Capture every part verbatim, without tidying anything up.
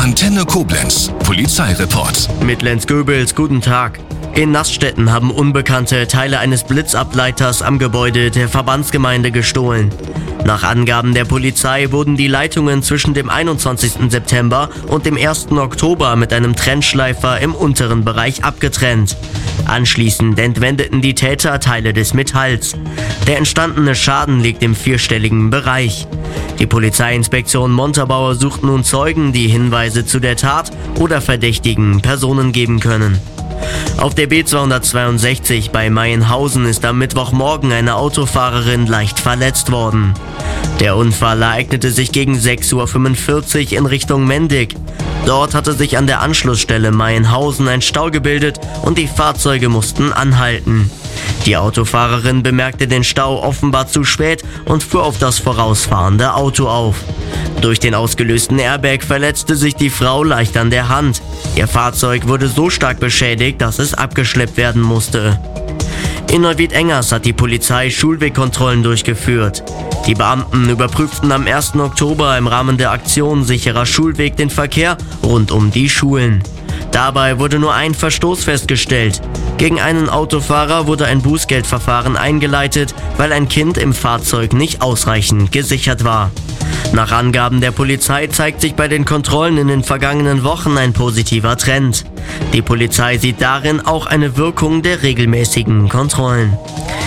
Antenne Koblenz, Polizeireport. Mit Lenz Goebels, guten Tag. In Naßstetten haben Unbekannte Teile eines Blitzableiters am Gebäude der Verbandsgemeinde gestohlen. Nach Angaben der Polizei wurden die Leitungen zwischen dem einundzwanzigsten September und dem ersten Oktober mit einem Trennschleifer im unteren Bereich abgetrennt. Anschließend entwendeten die Täter Teile des Metalls. Der entstandene Schaden liegt im vierstelligen Bereich. Die Polizeiinspektion Montabaur sucht nun Zeugen, die Hinweise zu der Tat oder verdächtigen Personen geben können. Auf der B zweihundertzweiundsechzig bei Maienhausen ist am Mittwochmorgen eine Autofahrerin leicht verletzt worden. Der Unfall ereignete sich gegen sechs Uhr fünfundvierzig in Richtung Mendig. Dort hatte sich an der Anschlussstelle Maienhausen ein Stau gebildet und die Fahrzeuge mussten anhalten. Die Autofahrerin bemerkte den Stau offenbar zu spät und fuhr auf das vorausfahrende Auto auf. Durch den ausgelösten Airbag verletzte sich die Frau leicht an der Hand. Ihr Fahrzeug wurde so stark beschädigt, dass es abgeschleppt werden musste. In Neuwied-Engers hat die Polizei Schulwegkontrollen durchgeführt. Die Beamten überprüften am ersten Oktober im Rahmen der Aktion Sicherer Schulweg den Verkehr rund um die Schulen. Dabei wurde nur ein Verstoß festgestellt. Gegen einen Autofahrer wurde ein Bußgeldverfahren eingeleitet, weil ein Kind im Fahrzeug nicht ausreichend gesichert war. Nach Angaben der Polizei zeigt sich bei den Kontrollen in den vergangenen Wochen ein positiver Trend. Die Polizei sieht darin auch eine Wirkung der regelmäßigen Kontrollen.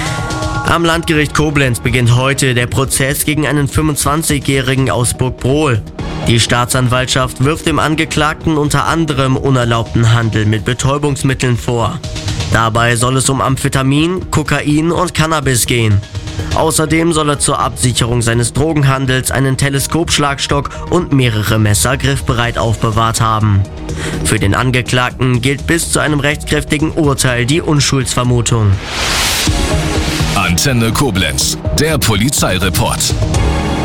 Am Landgericht Koblenz beginnt heute der Prozess gegen einen fünfundzwanzigjährigen aus Burgbrohl. Die Staatsanwaltschaft wirft dem Angeklagten unter anderem unerlaubten Handel mit Betäubungsmitteln vor. Dabei soll es um Amphetamin, Kokain und Cannabis gehen. Außerdem soll er zur Absicherung seines Drogenhandels einen Teleskopschlagstock und mehrere Messer griffbereit aufbewahrt haben. Für den Angeklagten gilt bis zu einem rechtskräftigen Urteil die Unschuldsvermutung. Antenne Koblenz, der Polizeireport.